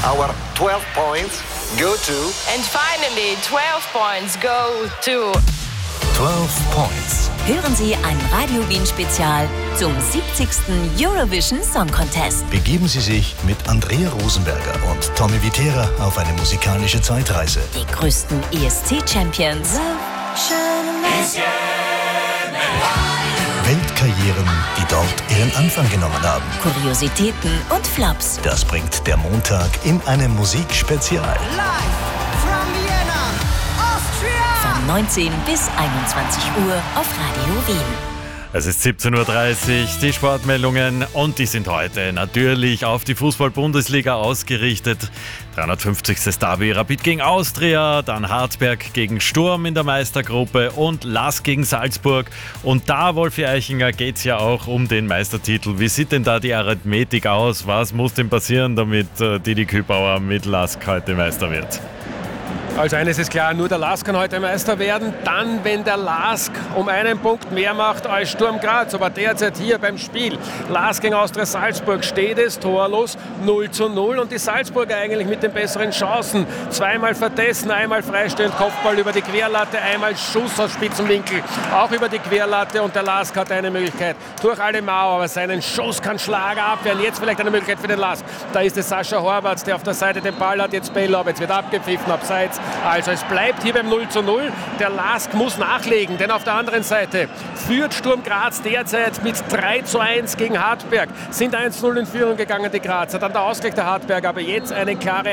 Our 12 points go to... And finally, 12 points go to... 12 Points. Hören Sie ein Radio Wien Spezial zum 70. Eurovision Song Contest. Begeben Sie sich mit Andrea Rosenberger und Tommy Wittera auf eine musikalische Zeitreise. Die größten ESC-Champions. Weltkarrieren, die dort ihren Anfang genommen haben. Kuriositäten und Flops. Das bringt der Montag in einem Musikspezial. Von 19 bis 21 Uhr auf Radio Wien. Es ist 17.30 Uhr, die Sportmeldungen und die sind heute natürlich auf die Fußball-Bundesliga ausgerichtet. 350. Derby Rapid gegen Austria, dann Hartberg gegen Sturm in der Meistergruppe und Lask gegen Salzburg. Und da, Wolfi Eichinger, geht es ja auch um den Meistertitel. Wie sieht denn da die Arithmetik aus? Was muss denn passieren, damit Didi Kübauer mit Lask heute Meister wird? Also eines ist klar, nur der Lask kann heute Meister werden, dann wenn der Lask um einen Punkt mehr macht als Sturm Graz. Aber derzeit hier beim Spiel Lask gegen Austria Salzburg steht es torlos 0:0 und die Salzburger eigentlich mit den besseren Chancen. Zweimal Vertessen, einmal freistehend Kopfball über die Querlatte, einmal Schuss aus Spitzenwinkel, auch über die Querlatte und der Lask hat eine Möglichkeit durch alle Mauer, aber seinen Schuss kann Schlager abwehren. Jetzt vielleicht eine Möglichkeit für den Lask. Da ist es Sascha Horvath, der auf der Seite den Ball hat, jetzt Bellob, jetzt wird abgepfiffen, abseits. Also es bleibt hier beim 0:0. Der Lask muss nachlegen, denn auf der anderen Seite führt Sturm Graz derzeit mit 3:1 gegen Hartberg. Sind 1:0 in Führung gegangen, die Grazer. Dann der Ausgleich der Hartberg, aber jetzt eine klare